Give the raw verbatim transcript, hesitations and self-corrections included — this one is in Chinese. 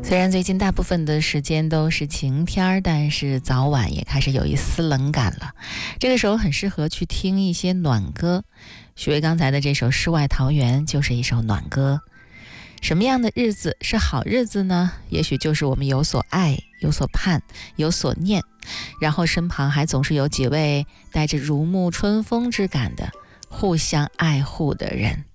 虽然最近大部分的时间都是晴天，但是早晚也开始有一丝冷感了。这个时候很适合去听一些暖歌，许巍刚才的这首《世外桃源》就是一首暖歌。什么样的日子是好日子呢？也许就是我们有所爱，有所盼，有所念，然后身旁还总是有几位带着如沐春风之感的互相爱护的人。